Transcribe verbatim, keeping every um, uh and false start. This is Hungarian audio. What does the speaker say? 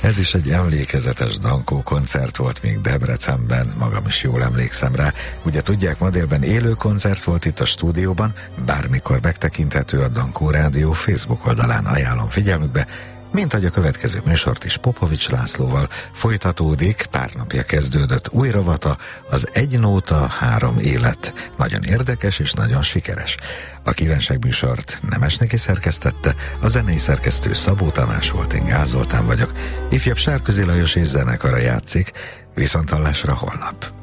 Ez is egy emlékezetes Dankó koncert volt még Debrecenben, magam is jól emlékszem rá. Ugye tudják, ma délben élő koncert volt itt a stúdióban, bármikor megtekinthető a Dankó Rádió Facebook oldalán, ajánlom figyelmükbe, mint ahogy a következő műsort is Popovics Lászlóval folytatódik, pár napja kezdődött új rovata, az Egy nóta, három élet. Nagyon érdekes és nagyon sikeres. A kívánság műsort Nemesnéki szerkesztette, a zenei szerkesztő Szabó Tamás volt, én Gál Zoltán vagyok. Ifjabb Sárközi Lajos és zenekara játszik, viszonthallásra holnap.